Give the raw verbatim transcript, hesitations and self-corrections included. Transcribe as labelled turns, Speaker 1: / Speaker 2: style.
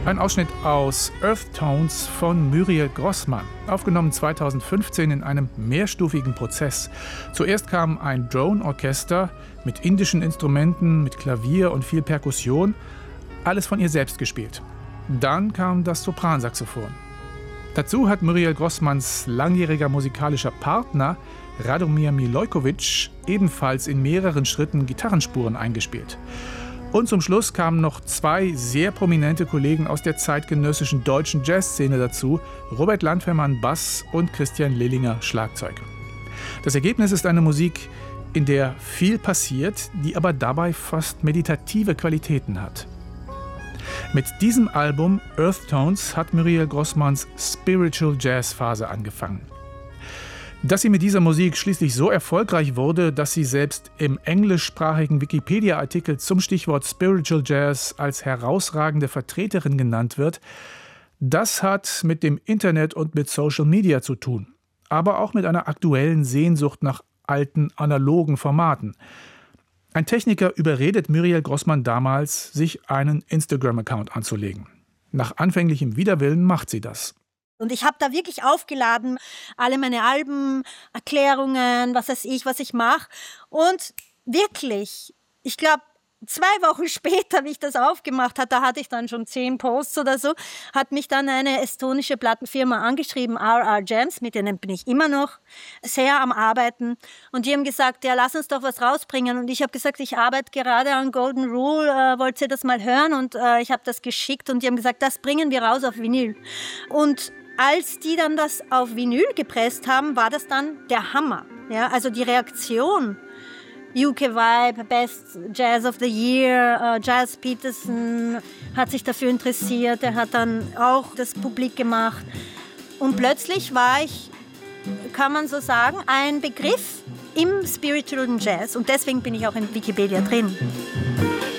Speaker 1: Ein Ausschnitt aus Earth Tones von Muriel Grossmann, aufgenommen zweitausendfünfzehn in einem mehrstufigen Prozess. Zuerst kam ein Drone-Orchester mit indischen Instrumenten, mit Klavier und viel Perkussion, alles von ihr selbst gespielt. Dann kam das Sopransaxophon. Dazu hat Muriel Grossmanns langjähriger musikalischer Partner Radomir Milojkovic ebenfalls in mehreren Schritten Gitarrenspuren eingespielt. Und zum Schluss kamen noch zwei sehr prominente Kollegen aus der zeitgenössischen deutschen Jazzszene dazu, Robert Landfermann Bass und Christian Lillinger Schlagzeug. Das Ergebnis ist eine Musik, in der viel passiert, die aber dabei fast meditative Qualitäten hat. Mit diesem Album Earth Tones hat Muriel Grossmanns Spiritual Jazz Phase angefangen. Dass sie mit dieser Musik schließlich so erfolgreich wurde, dass sie selbst im englischsprachigen Wikipedia-Artikel zum Stichwort Spiritual Jazz als herausragende Vertreterin genannt wird, das hat mit dem Internet und mit Social Media zu tun, aber auch mit einer aktuellen Sehnsucht nach alten, analogen Formaten. Ein Techniker überredet Muriel Grossmann damals, sich einen Instagram-Account anzulegen. Nach anfänglichem Widerwillen macht sie das.
Speaker 2: Und ich habe da wirklich aufgeladen, alle meine Alben, Erklärungen, was weiß ich, was ich mache. Und wirklich, ich glaube, zwei Wochen später, wie ich das aufgemacht habe, da hatte ich dann schon zehn Posts oder so, hat mich dann eine estonische Plattenfirma angeschrieben, R R Gems, mit denen bin ich immer noch sehr am Arbeiten. Und die haben gesagt, ja, lass uns doch was rausbringen. Und ich habe gesagt, ich arbeite gerade an Golden Rule, äh, wollt ihr das mal hören? Und äh, ich habe das geschickt und die haben gesagt, das bringen wir raus auf Vinyl. Und als die dann das auf Vinyl gepresst haben, war das dann der Hammer. Ja, also die Reaktion, U K Vibe, Best Jazz of the Year, uh, Giles Peterson hat sich dafür interessiert, er hat dann auch das publik gemacht. Und plötzlich war ich, kann man so sagen, ein Begriff im spirituellen Jazz. Und deswegen bin ich auch in Wikipedia drin.